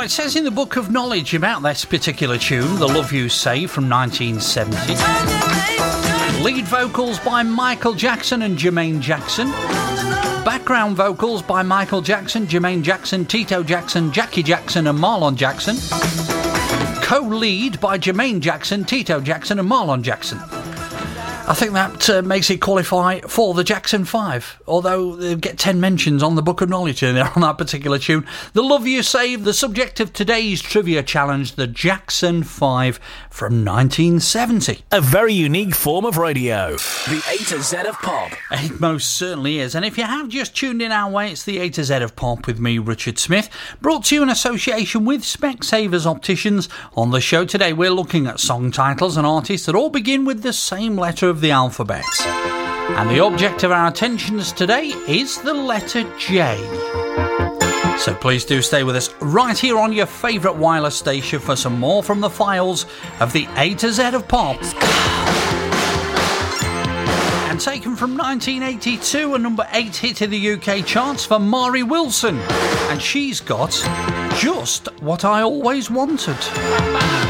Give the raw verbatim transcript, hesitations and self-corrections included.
it says in the Book of Knowledge about this particular tune, The Love You Say from nineteen seventy. Lead vocals by Michael Jackson and Jermaine Jackson. Background vocals by Michael Jackson, Jermaine Jackson, Tito Jackson, Jackie Jackson and Marlon Jackson. Co-lead by Jermaine Jackson, Tito Jackson and Marlon Jackson. I think that uh, makes it qualify for the Jackson five, although they get ten mentions on the Book of Knowledge in there on that particular tune. The Love You Say, the subject of today's trivia challenge, the Jackson five from nineteen seventy. A very unique form of radio. The A to Z of Pop. It most certainly is. And if you have just tuned in our way, it's the A to Z of Pop with me, Richard Smith, brought to you in association with Specsavers Opticians. On the show today, we're looking at song titles and artists that all begin with the same letter of the alphabet. And the object of our attentions today is the letter J. So please do stay with us right here on your favourite wireless station for some more from the files of the A to Z of Pop. And taken from nineteen eighty-two, a number eight hit in the U K charts for Mari Wilson. And she's got Just What I Always Wanted.